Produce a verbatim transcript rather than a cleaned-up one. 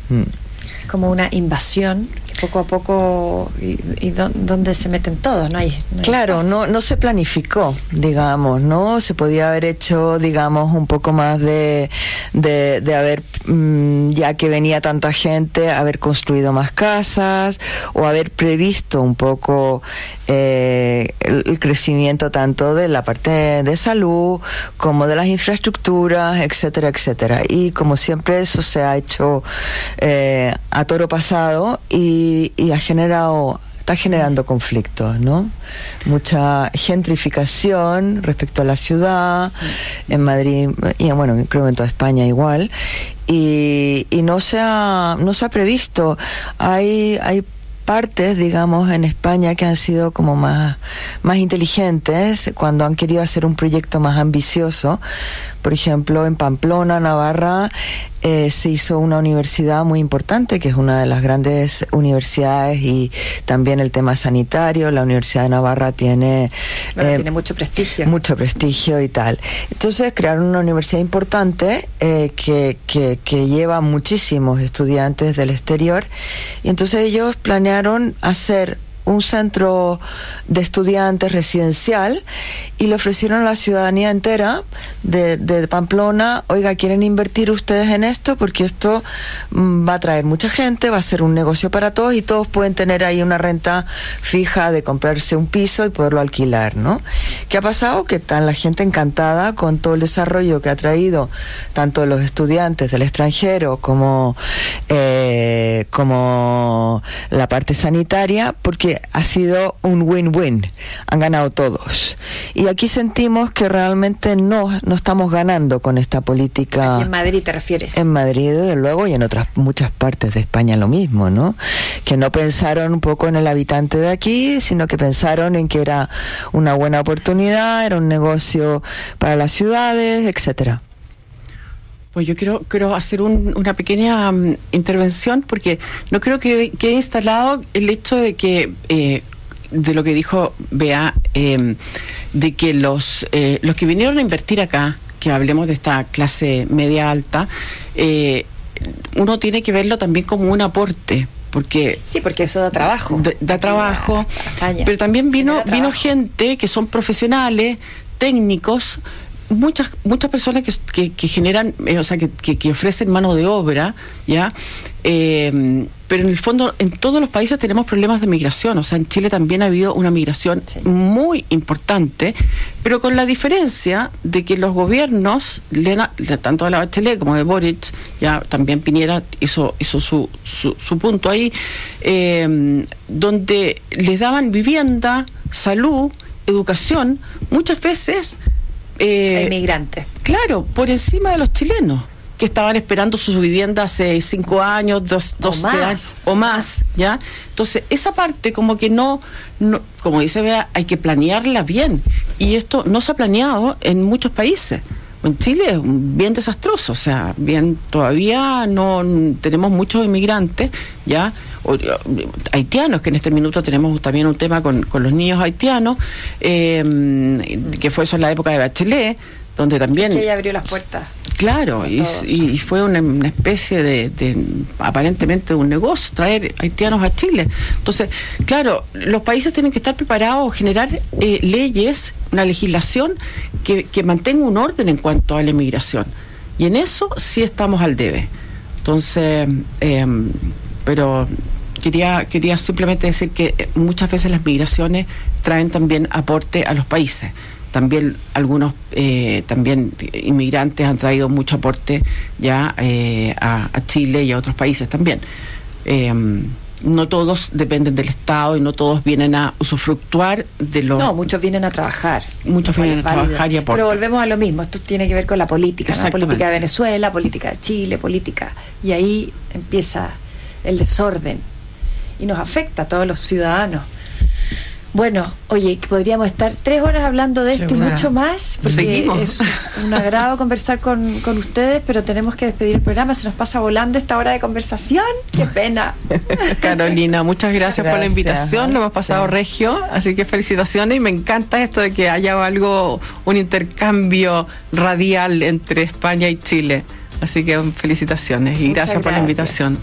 Mm. Como una invasión que poco a poco y, y do, donde se meten todos, no hay, no hay claro, no no se planificó, digamos, no se podía haber hecho, digamos, un poco más de de, de haber mmm, ya que venía tanta gente, haber construido más casas o haber previsto un poco eh, el, el crecimiento tanto de la parte de salud como de las infraestructuras, etcétera, etcétera. Y como siempre eso se ha hecho eh, a toro pasado y, y ha generado, está generando conflictos, ¿no? Mucha gentrificación respecto a la ciudad, en Madrid, y bueno, creo que en toda España igual, y, y no se ha, no se ha previsto. Hay, hay partes, digamos, en España que han sido como más, más inteligentes cuando han querido hacer un proyecto más ambicioso. Por ejemplo, en Pamplona, Navarra, eh, se hizo una universidad muy importante, que es una de las grandes universidades, y también el tema sanitario. La Universidad de Navarra tiene, bueno, eh, tiene mucho prestigio. Mucho prestigio y tal. Entonces crearon una universidad importante eh, que, que, que lleva muchísimos estudiantes del exterior, y entonces ellos planearon hacer un centro de estudiantes residencial y le ofrecieron a la ciudadanía entera de, de Pamplona: oiga, ¿quieren invertir ustedes en esto? Porque esto mm, va a traer mucha gente, va a ser un negocio para todos y todos pueden tener ahí una renta fija de comprarse un piso y poderlo alquilar, ¿no? ¿Qué ha pasado? Que está la gente encantada con todo el desarrollo que ha traído tanto los estudiantes del extranjero como, eh, como la parte sanitaria, porque ha sido un win-win, han ganado todos. Y aquí sentimos que realmente no, no estamos ganando con esta política. Aquí en Madrid te refieres. En Madrid, desde luego, y en otras muchas partes de España lo mismo, ¿no? Que no pensaron un poco en el habitante de aquí, sino que pensaron en que era una buena oportunidad, era un negocio para las ciudades, etcétera. Pues yo quiero quiero hacer un, una pequeña um, intervención, porque no creo que quede instalado el hecho de que, eh, de lo que dijo Bea, eh, de que los, eh, los que vinieron a invertir acá, que hablemos de esta clase media alta, eh, uno tiene que verlo también como un aporte. Porque sí, porque eso da trabajo. Da, da trabajo, pero también vino, vino gente que son profesionales, técnicos, muchas muchas personas que, que, que generan, eh, o sea, que, que, que ofrecen mano de obra, ¿ya? Eh, pero en el fondo, en todos los países tenemos problemas de migración. O sea, en Chile también ha habido una migración sí. muy importante, pero con la diferencia de que los gobiernos, tanto de la Bachelet como de Boric, ya también Piñera hizo, hizo su, su, su punto ahí, eh, donde les daban vivienda, salud, educación, muchas veces Eh, inmigrantes. Claro, por encima de los chilenos, que estaban esperando su vivienda hace cinco años, dos, doce años o más, ¿ya? Entonces, esa parte como que no, no, como dice Bea, hay que planearla bien. Y esto no se ha planeado en muchos países. En Chile es bien desastroso, o sea, bien, todavía no tenemos muchos inmigrantes, ¿ya? O, o, haitianos, que en este minuto tenemos también un tema con, con los niños haitianos, eh, que fue eso en la época de Bachelet, donde también... Que ella abrió las puertas. Claro, y, y fue una, una especie de, de, aparentemente, un negocio, traer haitianos a Chile. Entonces, claro, los países tienen que estar preparados a generar eh, leyes, una legislación que, que mantenga un orden en cuanto a la inmigración. Y en eso sí estamos al debe. Entonces, eh, pero quería, quería simplemente decir que muchas veces las migraciones traen también aporte a los países. También algunos eh, también inmigrantes han traído mucho aporte ya eh, a, a Chile y a otros países también. Eh, no todos dependen del Estado y no todos vienen a usufructuar de los... No, muchos vienen a trabajar. Muchos vienen a trabajar y aportan. Pero volvemos a lo mismo, esto tiene que ver con la política, ¿no? Política de Venezuela, política de Chile, política... Y ahí empieza el desorden y nos afecta a todos los ciudadanos. Bueno, oye, podríamos estar tres horas hablando de esto sí, y bueno, mucho más, porque es, es un agrado conversar con, con ustedes, pero tenemos que despedir el programa, se nos pasa volando esta hora de conversación, qué pena. Carolina, muchas gracias, gracias por la invitación, lo hemos pasado sí. regio, así que felicitaciones, y me encanta esto de que haya algo, un intercambio radial entre España y Chile, así que felicitaciones y gracias, gracias por la invitación.